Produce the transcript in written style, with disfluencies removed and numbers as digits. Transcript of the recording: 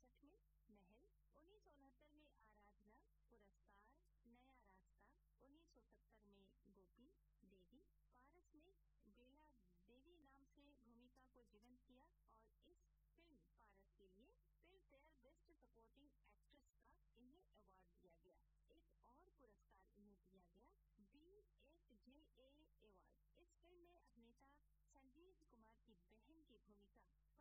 1962 में महल, 1969 में आराधना पुरस्कार नया रास्ता, 1970 में गोपी देवी, पारस में बेला देवी नाम से भूमिका को जीवंत किया और इस फिल्म पारस के लिए film fair best supporting actress का इन्हें अवार्ड दिया गया। एक और पुरस्कार इन्हें दिया गया BFJA अवार्ड। इस फिल्म में अभिनेता संजीव कुमार की बहन की भूमिका